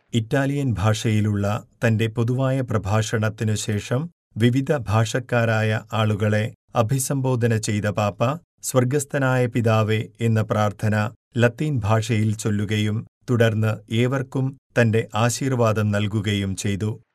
Italian ഭാഷയിലുള്ള തന്റെ പൊതുവായ പ്രഭാഷണത്തിനു ശേഷം വിവിധ ഭാഷക്കാരായ ആളുകളെ അഭിസംബോധന ചെയ്ത പാപ്പ, സ്വർഗ്ഗസ്ഥനായ പിതാവേ എന്ന പ്രാർത്ഥന ലത്തീൻ ഭാഷയിൽ ചൊല്ലുകയും തുടർന്ന് ഏവർക്കും തന്റെ ആശീർവാദം നൽകുകയും ചെയ്തു.